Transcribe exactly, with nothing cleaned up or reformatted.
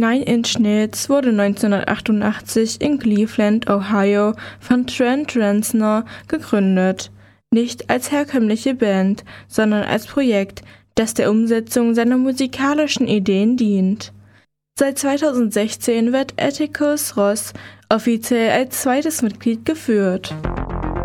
Nine Inch Nails wurde neunzehnhundertachtundachtzig in Cleveland, Ohio von Trent Reznor gegründet. Nicht als herkömmliche Band, sondern als Projekt, das der Umsetzung seiner musikalischen Ideen dient. Seit zweitausendsechzehn wird Atticus Ross offiziell als zweites Mitglied geführt.